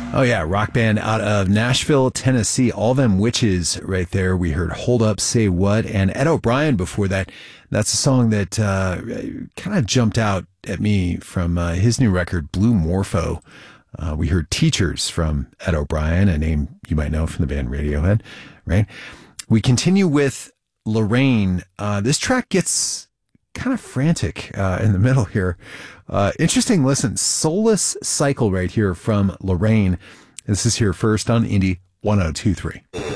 Oh, yeah. Rock band out of Nashville, Tennessee. All Them Witches right there. We heard Hold Up, Say What, and Ed O'Brien before that. That's a song that kind of jumped out at me from his new record, Blue Morpho. We heard Teachers from Ed O'Brien, a name you might know from the band Radiohead, right? We continue with Lorraine. This track gets kind of frantic in the middle here. Interesting listen. Soulless Cycle right here from Lorraine. This is here first on Indie 1023.